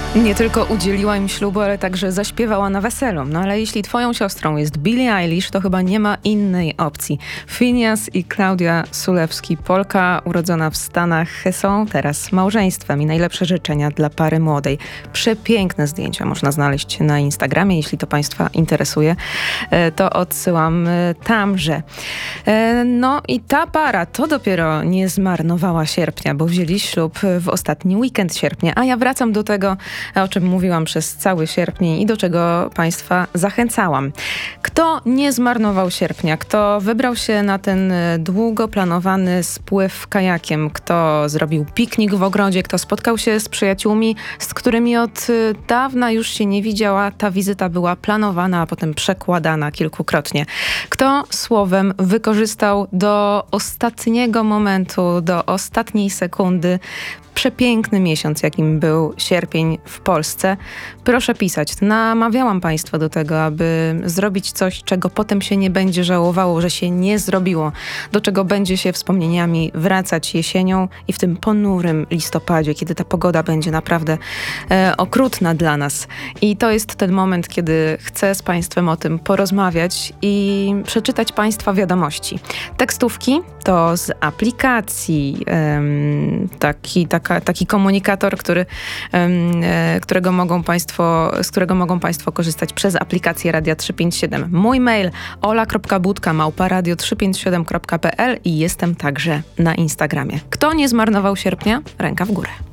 Nie tylko udzieliła im ślubu, ale także zaśpiewała na weselu. No ale jeśli twoją siostrą jest Billie Eilish, to chyba nie ma innej opcji. Phineas i Klaudia Sulewski, Polka urodzona w Stanach, są teraz małżeństwem i najlepsze życzenia dla pary młodej. Przepiękne zdjęcia można znaleźć na Instagramie, jeśli to Państwa interesuje, to odsyłam tamże. No i ta para to dopiero nie zmarnowała sierpnia, bo wzięli ślub w ostatni weekend sierpnia, a ja wracam do tego, o czym mówiłam przez cały sierpień i do czego Państwa zachęcałam. Kto nie zmarnował sierpnia? Kto wybrał się na ten długo planowany spływ kajakiem? Kto zrobił piknik w ogrodzie? Kto spotkał się z przyjaciółmi, z którymi od dawna już się nie widziała? Ta wizyta była planowana, a potem przekładana kilkukrotnie. Kto słowem wykorzystał do ostatniego momentu, do ostatniej sekundy przepiękny miesiąc, jakim był sierpień w Polsce? Proszę pisać. Namawiałam Państwa do tego, aby zrobić coś, czego potem się nie będzie żałowało, że się nie zrobiło, do czego będzie się wspomnieniami wracać jesienią i w tym ponurym listopadzie, kiedy ta pogoda będzie naprawdę okrutna dla nas. I to jest ten moment, kiedy chcę z Państwem o tym porozmawiać i przeczytać Państwa wiadomości. Tekstówki to z aplikacji, taki komunikator, z którego mogą Państwo korzystać przez aplikację Radia 357. Mój mail ola.budka@radio357.pl i jestem także na Instagramie. Kto nie zmarnował sierpnia? Ręka w górę.